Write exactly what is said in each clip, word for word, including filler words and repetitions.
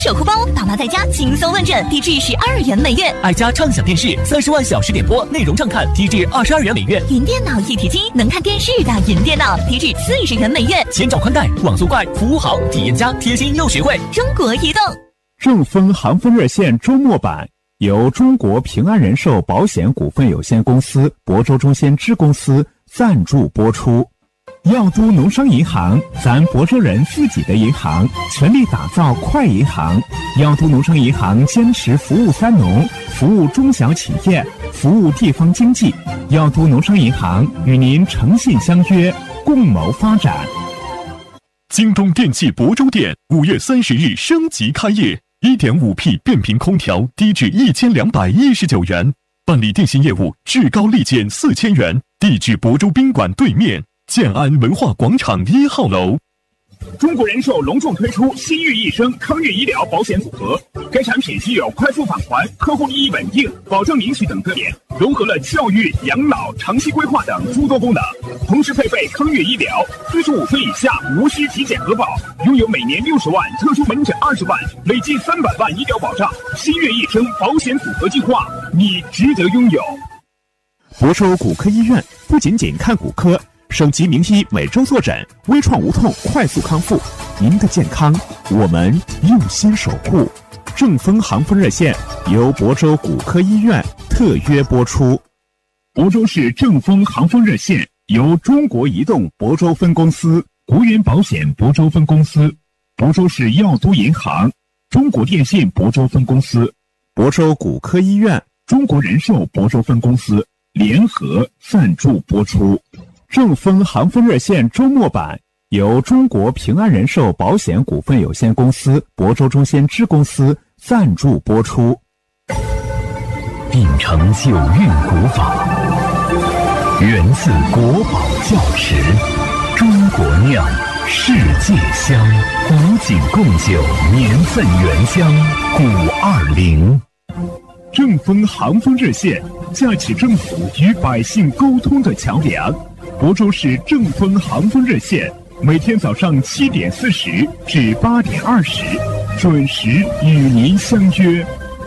手库包，爸妈在家轻松问诊，低至十二元每月； 爱家畅享电视，三十万小时点播，内容畅看，低至二十二元每月； 云电脑一体机，能看电视的云电脑，低至四十元每月。 千兆宽带，网速快，服务好，体验佳，贴心又实惠。 中国移动。 正风航风热线周末版由中国平安人寿保险股份有限公司、亳州中先支公司赞助播出。耀都农商银行，咱亳州人自己的银行，全力打造快银行。耀都农商银行坚持服务三农，服务中小企业，服务地方经济。耀都农商银行与您诚信相约，共谋发展。 京东电器亳州店五月三十日升级开业， 一点五 P 变频空调低至一千两百一十九元，办理电信业务至高立减四千元，地址亳州宾馆对面，建安文化广场一号楼。 中国人寿隆重推出新寓一生康悦医疗保险组合，该产品具有快速返还、客户利益稳定、保证领取等特点，融合了教育、养老、长期规划等诸多功能，同时配备康悦医疗，四十五岁以下无需体检核保，拥有每年六十万特殊门诊二十万，累计三百万医疗保障。新悦一生保险组合计划，你值得拥有。 亳州骨科医院不仅仅看骨科，省级名医每周坐诊，微创无痛，快速康复。您的健康，我们用心守护。正风航风热线由亳州骨科医院特约播出。 亳州市正风航风热线由中国移动亳州分公司、国元保险亳州分公司、亳州市耀都银行、中国电信亳州分公司、 亳州骨科医院、 中国人寿亳州分公司联合赞助播出。正风航风热线周末版由中国平安人寿保险股份有限公司、亳州中先支公司赞助播出。 秉承九韵古法，源自国宝窖池，中国酿，世界香，古井贡酒，年份原香，古二零。 正风航风热线架起政府与百姓沟通的桥梁。亳州市正风航风热线每天早上七点四十至八点二十，准时与您相约。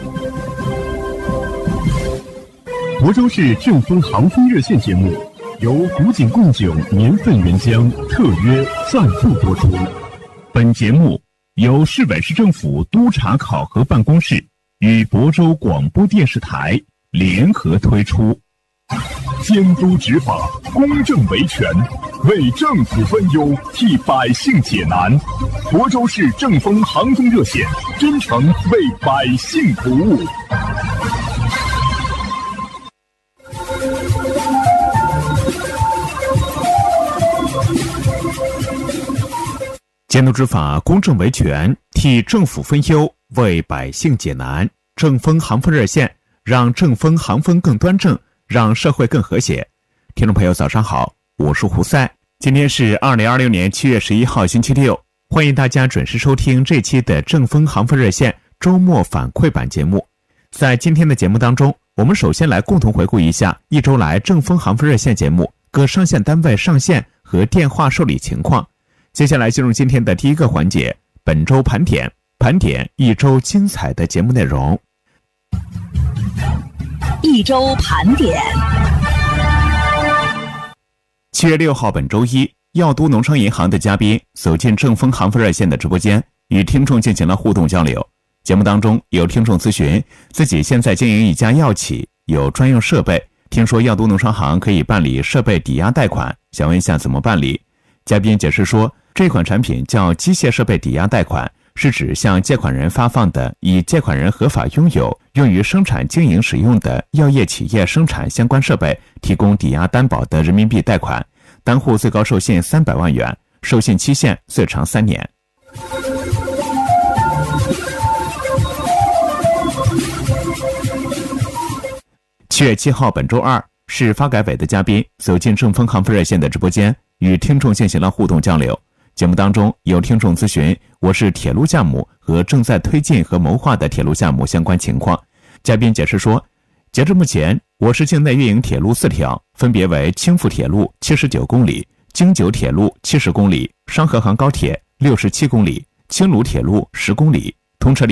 亳州市正风航风热线节目由古井贡酒年份原香特约赞助播出。本节目由市委市政府督察考核办公室与亳州广播电视台联合推出。监督执法，公正维权，为政府分忧，替百姓解难。亳州市正风航风热线真诚为百姓服务。 监督执法，公正维权，替政府分忧，为百姓解难。正风航风热线，让正风航风更端正，让社会更和谐。听众朋友早上好，我是胡塞。今天是二零二六年七月十一号星期六，欢迎大家准时收听这期的正风航风热线周末反馈版节目。在今天的节目当中，我们首先来共同回顾一下一周来正风航风热线节目各上线单位上线和电话受理情况。接下来进入今天的第一个环节，本周盘点，盘点一周精彩的节目内容。 一周盘点。 七月六号本周一，耀都农商银行的嘉宾走进正风航风热线的直播间，与听众进行了互动交流。节目当中有听众咨询自己现在经营一家药企，有专用设备，听说耀都农商行可以办理设备抵押贷款，想问一下怎么办理。嘉宾解释说，这款产品叫机械设备抵押贷款，是指向借款人发放的以借款人合法拥有用于生产经营使用的药业企业生产相关设备提供抵押担保的人民币贷款，单户最高授信三百万元，授信期限最长三年。七月七号本周二，市发改委的嘉宾走进正风航风热线的直播间，与听众进行了互动交流。节目当中有听众咨询我市铁路项目和正在推进和谋划的铁路项目相关情况。嘉宾解释说，截至目前，我市境内运营铁路四条，分别为青阜铁路七十九公里、京九铁路七十公里、商河杭高铁六十七公里、青鲁铁路十公里、 通车